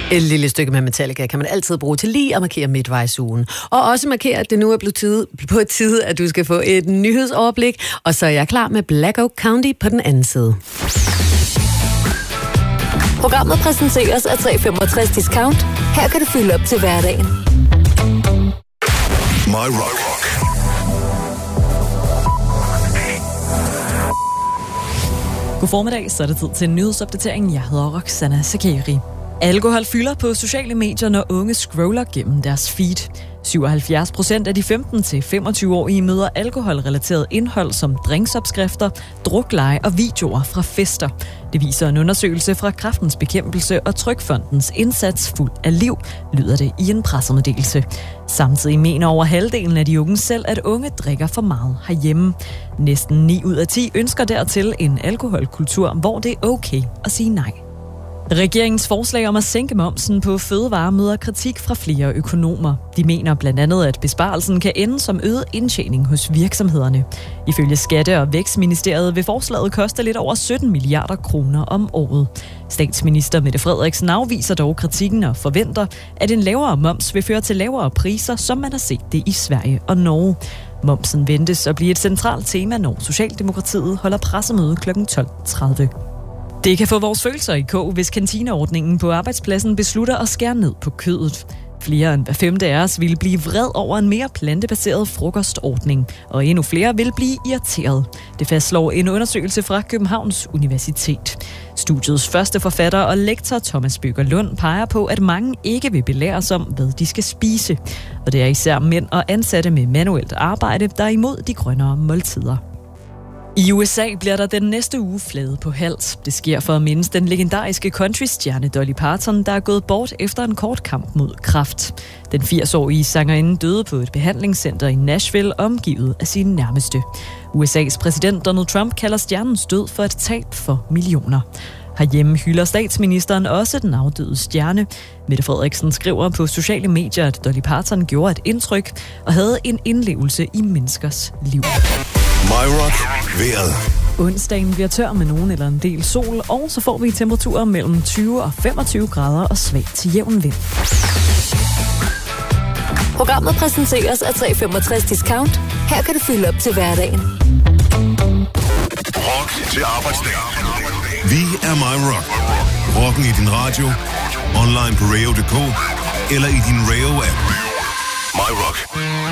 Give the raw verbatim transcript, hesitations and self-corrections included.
Et lille stykke med Metallica kan man altid bruge til lige at markere midtvejsugen. Og også markere, at det nu er blevet tid, på tid, at du skal få et nyhedsoverblik. Og så er jeg klar med Black Oak County på den anden side. Programmet præsenteres af tre femogtres Discount. Her kan du fylde op til hverdagen. My Rock. God formiddag, så er det tid til en nyhedsopdatering. Jeg hedder Roxana Sakari. Alkohol fylder på sociale medier, når unge scroller gennem deres feed. syvoghalvfjerds procent af de femten til femogtyve-årige møder alkoholrelateret indhold som drinksopskrifter, drukleje og videoer fra fester. Det viser en undersøgelse fra Kræftens Bekæmpelse og Trygfondens indsats Fuld af Liv, lyder det i en pressemeddelelse. Samtidig mener over halvdelen af de unge selv, at unge drikker for meget herhjemme. Næsten ni ud af ti ønsker dertil en alkoholkultur, hvor det er okay at sige nej. Regeringens forslag om at sænke momsen på fødevarer møder kritik fra flere økonomer. De mener blandt andet, at besparelsen kan ende som øget indtjening hos virksomhederne. Ifølge Skatte- og Vækstministeriet vil forslaget koste lidt over sytten milliarder kroner om året. Statsminister Mette Frederiksen afviser dog kritikken og forventer, at en lavere moms vil føre til lavere priser, som man har set det i Sverige og Norge. Momsen ventes at blive et centralt tema, når Socialdemokratiet holder pressemøde klokken tolv tredive. Det kan få vores følelser i kog, hvis kantineordningen på arbejdspladsen beslutter at skære ned på kødet. Flere end hver femte af os ville blive vred over en mere plantebaseret frokostordning, og endnu flere vil blive irriteret. Det fastslår en undersøgelse fra Københavns Universitet. Studiets første forfatter og lektor Thomas Bøger Lund peger på, at mange ikke vil belæres om, hvad de skal spise. Og det er især mænd og ansatte med manuelt arbejde, der er imod de grønnere måltider. I U S A bliver der den næste uge flaget på hals. Det sker for at mindes den legendariske countrystjerne Dolly Parton, der er gået bort efter en kort kamp mod kræft. Den firs-årige sangerinde døde på et behandlingscenter i Nashville, omgivet af sine nærmeste. U S A's præsident Donald Trump kalder stjernens død for et tab for millioner. Herhjemme hylder statsministeren også den afdøde stjerne. Mette Frederiksen skriver på sociale medier, at Dolly Parton gjorde et indtryk og havde en indlevelse i menneskers liv. My Rock. Vejret. Onsdagen bliver tør med nogen eller en del sol, og så får vi temperaturer mellem tyve og femogtyve grader og svag til jævn vind. Programmet præsenteres af tre femogtres Discount. Her kan du fylde op til hverdagen. Rock til arbejdsdag. Vi er My Rock. Rocken i din radio, online på radio punktum d k eller i din Radio-app. My Rock.